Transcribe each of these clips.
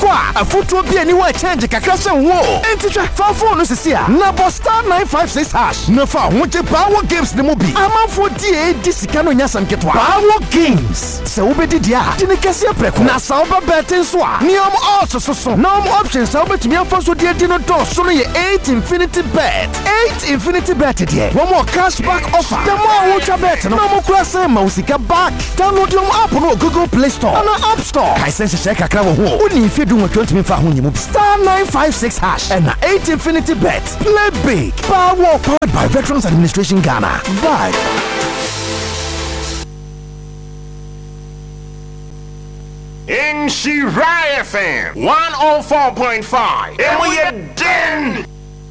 a football be anywhere change kakra wo enti fa phone no sisi a na star 956 hash na fa wonje Power Games ne mo bi amanfo die di sika no nyasam ketwa Power Games se wo bedi dia tini kase preko na sa wo betin so a niom odds so na options sa wo betimi amfa so die di no do so no ye 8 infinity bet die one more cashback offer the more wo twa bet no mo kura say ma usika back download your app no Google Play Store and App Store kai sense share kakra wo ho oni fedu mo 20 fa ho nyimu star 956 hash and 8 infinity bet play big powered by Veterans Administration Ghana vibe. In Shirai FM 104.5 and we are done.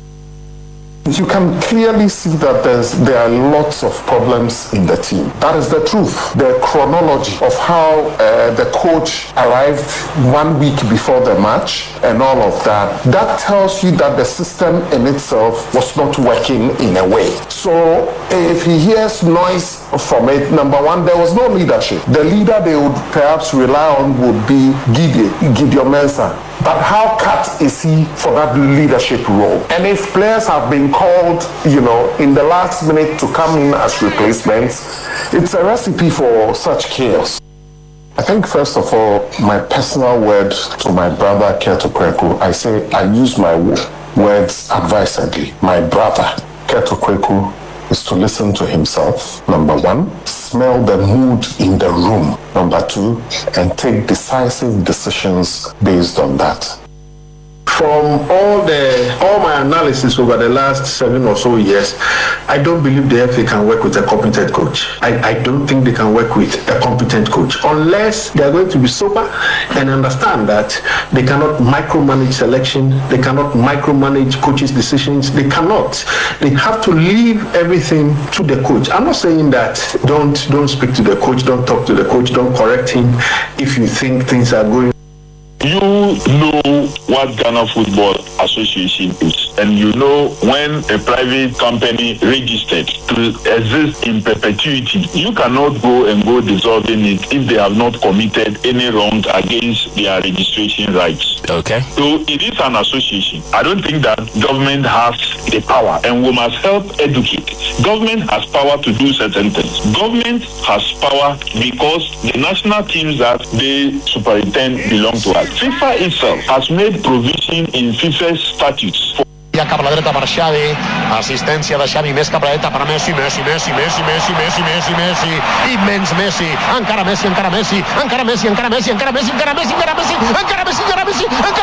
You can clearly see that there are lots of problems in the team. That is the truth. The chronology of how the coach arrived 1 week before the match and all of that tells you that the system in itself was not working in a way. So if he hears noise from it, number one, there was no leadership. The leader they would perhaps rely on would be Gideon Mensah. But how cut is he for that leadership role? And if players have been called, in the last minute to come in as replacements, it's a recipe for such chaos. I think, first of all, my personal word to my brother, Keto Kweku, I use my words advisedly. My brother, Keto Kweku, is to listen to himself, number one, smell the mood in the room, number two, and take decisive decisions based on that. From all my analysis over the last 7 or so years, I don't believe the FA can work with a competent coach. I don't think they can work with a competent coach unless they are going to be sober and understand that they cannot micromanage selection, they cannot micromanage coaches' decisions, they cannot. They have to leave everything to the coach. I'm not saying that don't speak to the coach, don't talk to the coach, don't correct him if you think things are going. You know what Ghana Football Association is, and you know when a private company registered to exist in perpetuity, you cannot go dissolving it if they have not committed any wrong against their registration rights. Okay. So it is an association. I don't think that government has the power, and we must help educate. Government has power to do certain things. Government has power because the national teams that they superintend belong to us. FIFA itself has made provision in FIFA's statutes for cap a la dreta per Xavi, assistència de Xavi, més cap a la dreta per Messi, immens Messi, encara Messi,